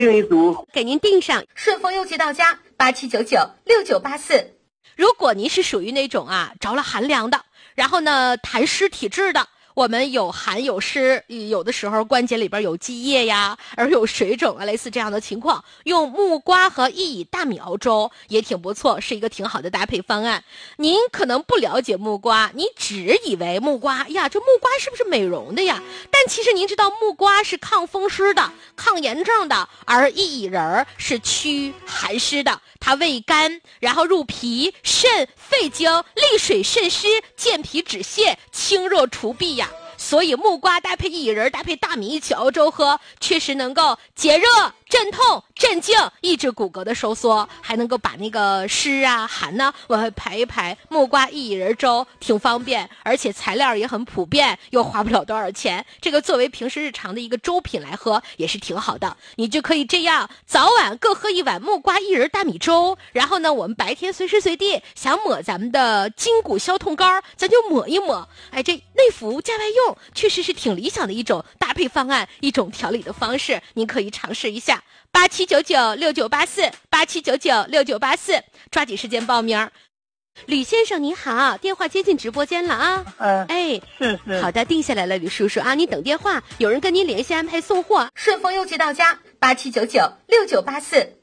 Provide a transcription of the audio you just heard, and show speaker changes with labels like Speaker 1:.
Speaker 1: 订一组，
Speaker 2: 给您订上。
Speaker 3: 顺丰邮寄到家，87996984。
Speaker 2: 如果您是属于那种着了寒凉的，然后呢痰湿体质的，我们有寒有湿，有的时候关节里边有积液呀，而有水肿类似这样的情况，用木瓜和薏苡大米熬粥也挺不错，是一个挺好的搭配方案。您可能不了解木瓜，你只以为木瓜呀，这木瓜是不是美容的呀？但其实您知道木瓜是抗风湿的、抗炎症的，而薏苡仁是驱寒湿的，它味甘，然后入脾、肾、肺经，利水渗湿，健脾止泻，清热除痹呀。所以木瓜搭配薏苡仁，搭配大米一起熬粥喝，确实能够解热、镇痛、镇静，抑制骨骼的收缩，还能够把那个湿寒往外排一排。木瓜薏苡仁粥挺方便，而且材料也很普遍，又花不了多少钱。这个作为平时日常的一个粥品来喝也是挺好的。你就可以这样早晚各喝一碗木瓜薏仁大米粥，然后呢我们白天随时随地想抹咱们的筋骨消痛膏，咱就抹一抹。这内服加外用确实是挺理想的一种搭配方案，一种调理的方式，您可以尝试一下。87996984，87996984，抓紧时间报名。吕先生你好，电话接进直播间了啊。
Speaker 1: 是
Speaker 2: 好的，定下来了，吕叔叔啊，你等电话，有人跟您联系安排送货。
Speaker 3: 顺丰邮寄到家，87996984。